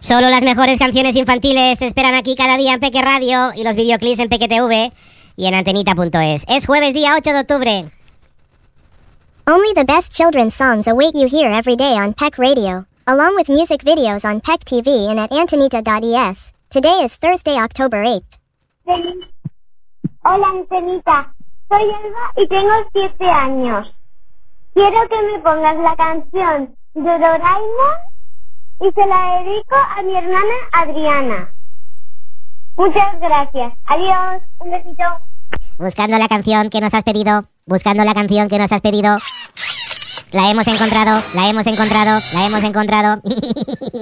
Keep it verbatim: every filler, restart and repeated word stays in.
Solo las mejores canciones infantiles se esperan aquí cada día en Peque Radio y los videoclips en Peque T V y en antenita punto es. Es jueves día ocho de octubre. Only the best children's songs await you here every day on Peck Radio, along with music videos on Peck T V and at antenita dot e s. Today is Thursday, October eighth. Hola, Antenita. Soy Elba y tengo siete años. Quiero que me pongas la canción de Doraemon y se la dedico a mi hermana Adriana. Muchas gracias. Adiós. Un besito. Buscando la canción que nos has pedido. Buscando la canción que nos has pedido. La hemos encontrado, la hemos encontrado, la hemos encontrado.